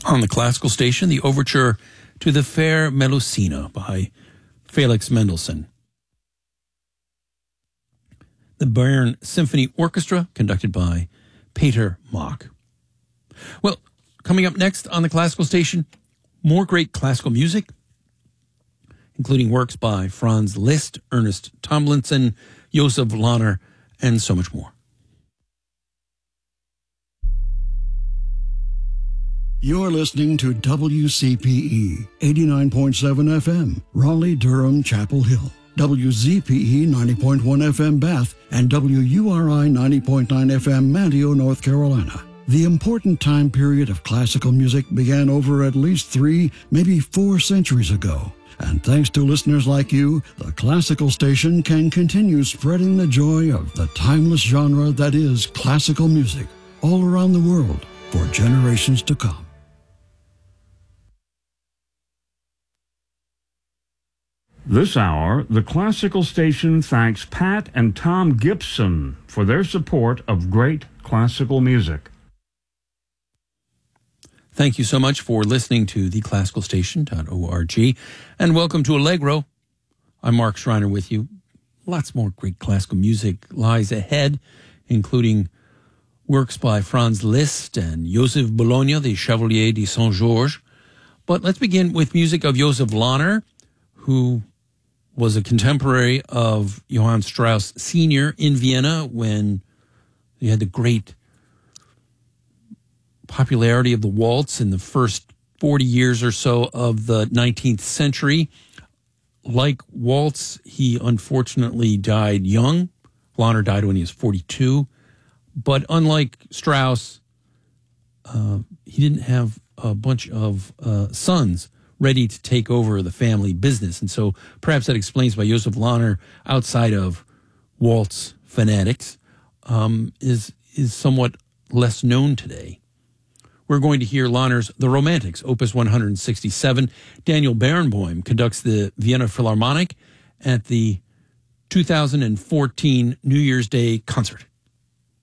On the classical station, the overture to the Fair Melusina by Felix Mendelssohn. The Bern Symphony Orchestra, conducted by Peter Mach. Well, coming up next on the classical station, more great classical music, including works by Franz Liszt, Ernest Tomlinson, Joseph Lahner, and so much more. You're listening to WCPE 89.7 FM, Raleigh-Durham, Chapel Hill, WZPE 90.1 FM, Bath, and WURI 90.9 FM, Manteo, North Carolina. The important time period of classical music began over at least 3, maybe 4 centuries ago. And thanks to listeners like you, the classical station can continue spreading the joy of the timeless genre that is classical music all around the world for generations to come. This hour, the classical station thanks Pat and Tom Gibson for their support of great classical music. Thank you so much for listening to theclassicalstation.org, and welcome to Allegro. I'm Mark Schreiner with you. Lots more great classical music lies ahead, including works by Franz Liszt and Joseph Bologna, the Chevalier de Saint-Georges. But let's begin with music of Joseph Lahner, who was a contemporary of Johann Strauss Sr. in Vienna when he had the great popularity of the waltz in the first 40 years or so of the 19th century. Like waltz, he unfortunately died young. Lahner died when he was 42. But unlike Strauss, he didn't have a bunch of sons ready to take over the family business. And so perhaps that explains why Joseph Lahner, outside of waltz fanatics, is somewhat less known today. We're going to hear Lahner's The Romantics, Opus 167. Daniel Barenboim conducts the Vienna Philharmonic at the 2014 New Year's Day concert.